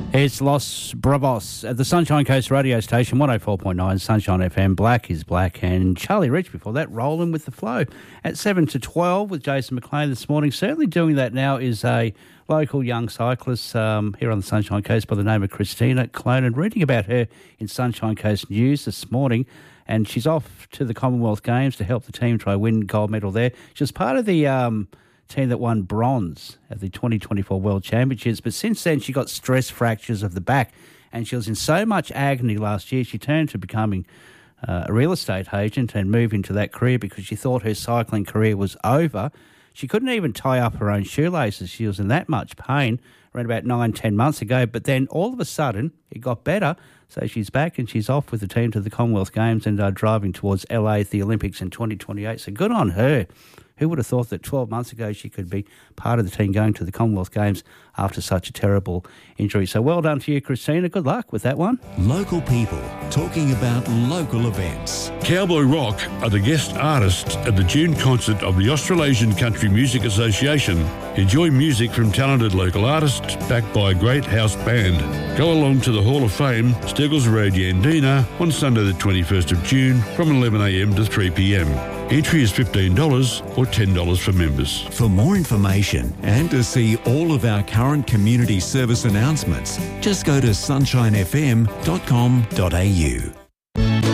It's Los Bravos at the Sunshine Coast radio station, 104.9 Sunshine FM. Black is Black, and Charlie Rich before that, Rolling with the Flow. At 7 to 12 with Jason McLean this morning. Certainly doing that now is a local young cyclist here on the Sunshine Coast by the name of Christina Clonan. Reading about her in Sunshine Coast News this morning, and she's off to the Commonwealth Games to help the team try to win gold medal there. She was part of the team that won bronze at the 2024 World Championships, but since then she got stress fractures of the back, and she was in so much agony last year she turned to becoming a real estate agent and moved into that career because she thought her cycling career was over. She couldn't even tie up her own shoelaces. She was in that much pain around about 9-10 months ago, but then all of a sudden it got better, so she's back and she's off with the team to the Commonwealth Games and driving towards LA at the Olympics in 2028, so good on her. Who would have thought that 12 months ago she could be part of the team going to the Commonwealth Games after such a terrible injury? So well done to you, Christina. Good luck with that one. Local people talking about local events. Cowboy Rock are the guest artists at the June concert of the Australasian Country Music Association. Enjoy music from talented local artists backed by a great house band. Go along to the Hall of Fame, Steggles Road, Yandina, on Sunday the 21st of June from 11am to 3pm. Entry is $15 or $10 for members. For more information and to see all of our current community service announcements, just go to sunshinefm.com.au.